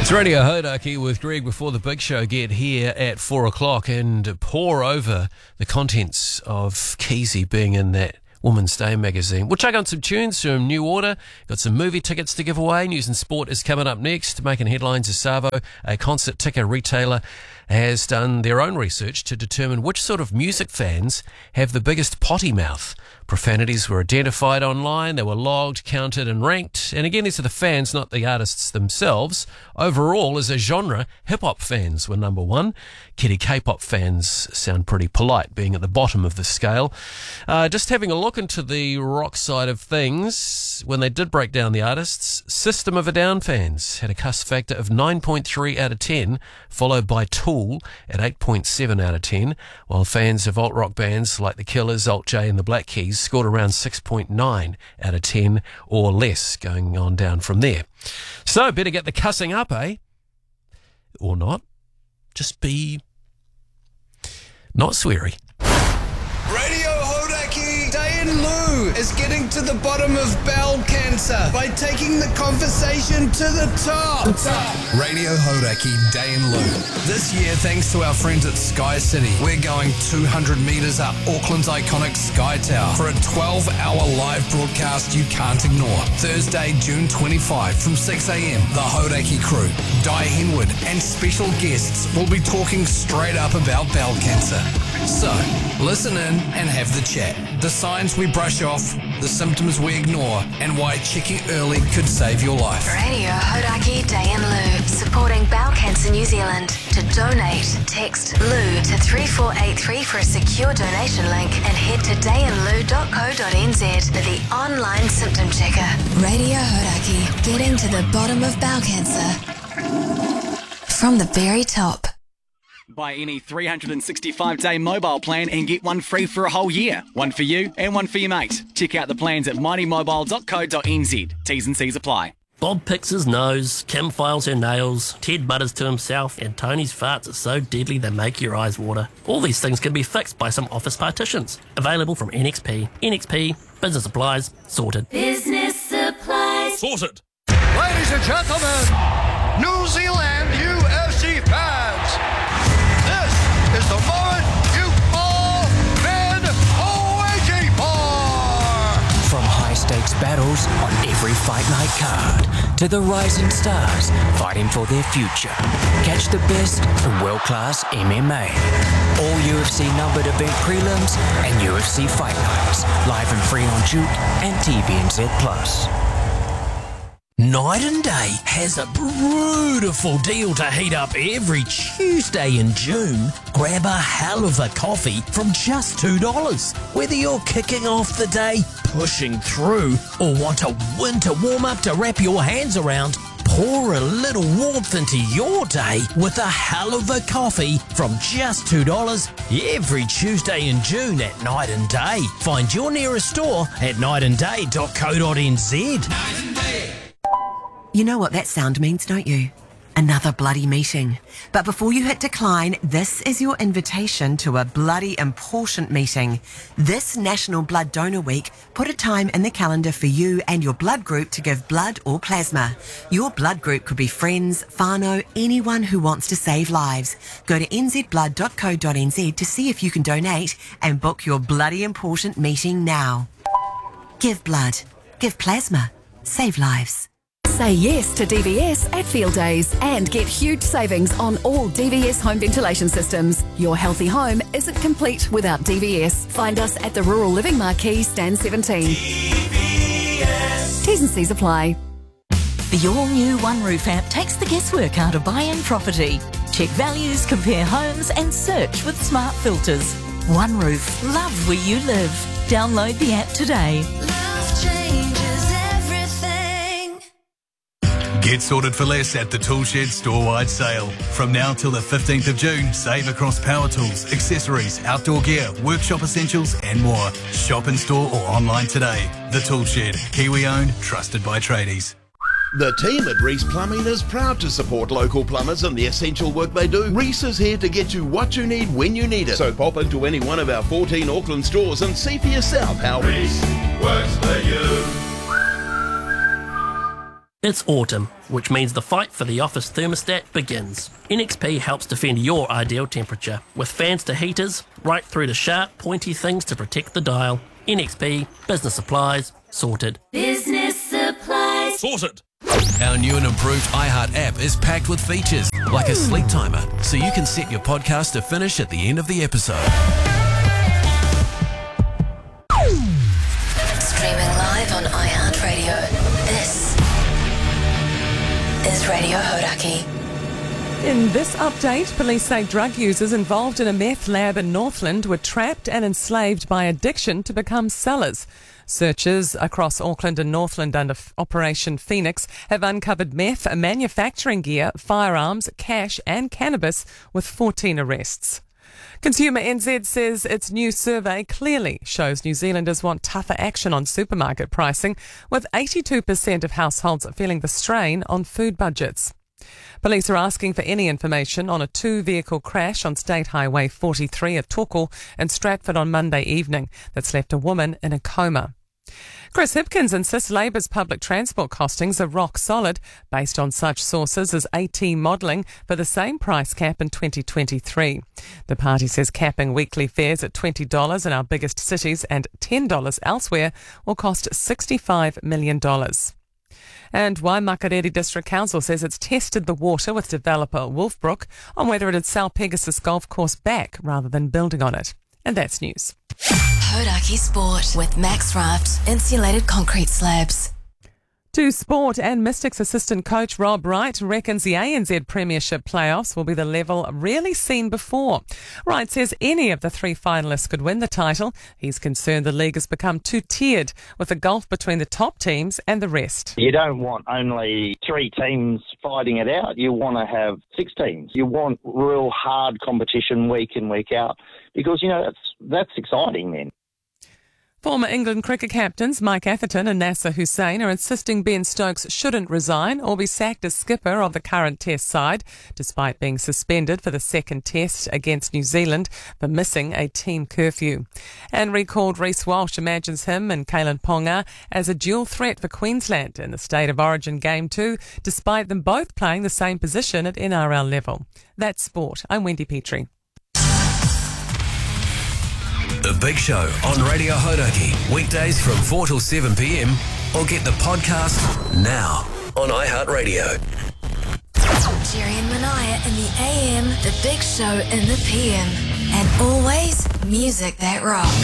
It's Radio Hodaki with Greg before the big show get here at 4 o'clock and pour over the contents of Keezy being in that Woman's Day magazine. We'll check on some tunes from New Order, got some movie tickets to give away. News and sport is coming up next. Making headlines is Savo, a concert ticket retailer, has done their own research to determine which sort of music fans have the biggest potty mouth. Profanities were identified online, they were logged, counted and ranked. And again, these are the fans, not the artists themselves. Overall, as a genre, hip-hop fans were number one. Kitty K-pop fans sound pretty polite, being at the bottom of the scale. Just having a look into the rock side of things, when they did break down the artists, System of a Down fans had a cuss factor of 9.3 out of 10, followed by Tool at 8.7 out of 10, while fans of alt-rock bands like The Killers, Alt J and The Black Keys scored around 6.9 out of 10 or less, going on down from there. So better get the cussing up, eh? Or not. Just be not sweary. Radio Hodaki, Diane Lou is getting to the bottom of bowel cancer by taking the conversation to the top. Radio Hodaki, Diane Lou. This year, thanks to our friends at Sky City, we're going 200 metres up Auckland's iconic Sky Tower for a 12-hour live broadcast you can't ignore. Thursday, June 25 from 6 a.m, the Hodaki crew, Di Henwood and special guests will be talking straight up about bowel cancer. So, listen in and have the chat. The signs we brush off, the symptoms we ignore, and why checking early could save your life. Radio Hodaki Day and Lou, supporting Bowel Cancer New Zealand. To donate, text LOU to 3483 for a secure donation link and head to dayandlou.co.nz for the online symptom checker. Radio Hodaki, getting to the bottom of bowel cancer from the very top. Buy any 365-day mobile plan and get one free for a whole year. One for you and one for your mate. Check out the plans at mitymobile.co.nz. T's and C's apply. Bob picks his nose, Kim files her nails, Ted mutters to himself, and Tony's farts are so deadly they make your eyes water. All these things can be fixed by some office partitions. Available from NXP. NXP, business supplies, sorted. Business supplies. Sorted. Ladies and gentlemen, New Zealand UFC fans, this is the moment you've all been waiting for. From high-stakes battles on every fight night card to the rising stars fighting for their future. Catch the best in world-class MMA. All UFC numbered event prelims and UFC fight nights, live and free on Juke and TVNZ+. Night and Day has a beautiful deal to heat up every Tuesday in June. Grab a hell of a coffee from just $2. Whether you're kicking off the day, pushing through, or want a winter warm-up to wrap your hands around, pour a little warmth into your day with a hell of a coffee from just $2 every Tuesday in June at Night and Day. Find your nearest store at nightanday.co.nz. Night and Day. You know what that sound means, don't you? Another bloody meeting. But before you hit decline, this is your invitation to a bloody important meeting. This National Blood Donor Week put a time in the calendar for you and your blood group to give blood or plasma. Your blood group could be friends, whānau, anyone who wants to save lives. Go to nzblood.co.nz to see if you can donate and book your bloody important meeting now. Give blood. Give plasma. Save lives. Say yes to DVS at Field Days and get huge savings on all DVS home ventilation systems. Your healthy home isn't complete without DVS. Find us at the Rural Living Marquee, Stand 17. DVS. T's and C's apply. The all-new One Roof app takes the guesswork out of buying property. Check values, compare homes and search with smart filters. One Roof. Love where you live. Download the app today. Love changes everything. Get sorted for less at the Toolshed store-wide sale. From now till the 15th of June, save across power tools, accessories, outdoor gear, workshop essentials and more. Shop in store or online today. The Toolshed, Kiwi-owned, trusted by tradies. The team at Reese Plumbing is proud to support local plumbers and the essential work they do. Reese is here to get you what you need when you need it. So pop into any one of our 14 Auckland stores and see for yourself how Reese works for you. It's autumn, which means the fight for the office thermostat begins. NXP helps defend your ideal temperature, with fans to heaters, right through to sharp, pointy things to protect the dial. NXP, business supplies, sorted. Business supplies. Sorted! Our new and improved iHeart app is packed with features, like a sleep timer, so you can set your podcast to finish at the end of the episode. Streaming live on iHeartRadio. This is Radio Hodaki. In this update, police say drug users involved in a meth lab in Northland were trapped and enslaved by addiction to become sellers. Searchers across Auckland and Northland under Operation Phoenix have uncovered meth, manufacturing gear, firearms, cash and cannabis, with 14 arrests. Consumer NZ says its new survey clearly shows New Zealanders want tougher action on supermarket pricing, with 82% of households feeling the strain on food budgets. Police are asking for any information on a two-vehicle crash on State Highway 43 at Torquay and Stratford on Monday evening that's left a woman in a coma. Chris Hipkins insists Labour's public transport costings are rock solid, based on such sources as AT modelling for the same price cap in 2023. The party says capping weekly fares at $20 in our biggest cities and $10 elsewhere will cost $65 million. And Waimakariri District Council says it's tested the water with developer Wolfbrook on whether it'd sell Pegasus Golf Course back rather than building on it. And that's news. Hodaki Sport with Max Raft Insulated Concrete Slabs. To sport, and Mystics assistant coach Rob Wright reckons the ANZ Premiership playoffs will be the level rarely seen before. Wright says any of the three finalists could win the title. He's concerned the league has become too tiered, with a gulf between the top teams and the rest. You don't want only 3 teams fighting it out. You want to have 6 teams. You want real hard competition week in, week out, because, you know, that's exciting then. Former England cricket captains Mike Atherton and Nasser Hussain are insisting Ben Stokes shouldn't resign or be sacked as skipper of the current Test side, despite being suspended for the second Test against New Zealand for missing a team curfew. And recalled Reece Walsh imagines him and Kalen Ponga as a dual threat for Queensland in the State of Origin Game 2, despite them both playing the same position at NRL level. That's sport. I'm Wendy Petrie. The Big Show on Radio Hodaki, weekdays from 4 till 7 p.m, or get the podcast now on iHeartRadio. Jerry and Manaya in the AM, The Big Show in the PM. And always music that rocks.